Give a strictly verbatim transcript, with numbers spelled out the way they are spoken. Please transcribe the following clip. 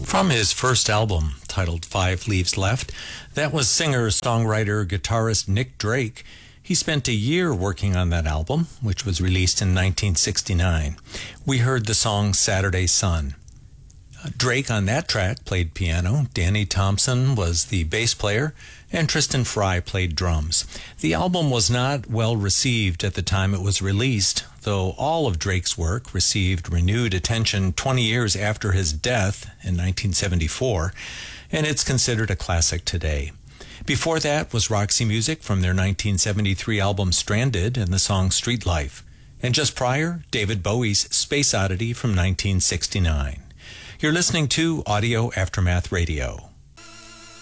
From his first album, titled Five Leaves Left, that was singer, songwriter, guitarist Nick Drake. He spent a year working on that album, which was released in nineteen sixty-nine. We heard the song Saturday Sun. Drake on that track played piano, Danny Thompson was the bass player, and Tristan Fry played drums. The album was not well received at the time it was released, though all of Drake's work received renewed attention twenty years after his death in nineteen seventy-four, and it's considered a classic today. Before that was Roxy Music from their nineteen seventy-three album Stranded and the song Street Life. And just prior, David Bowie's Space Oddity from nineteen sixty-nine. You're listening to Audio Aftermath Radio.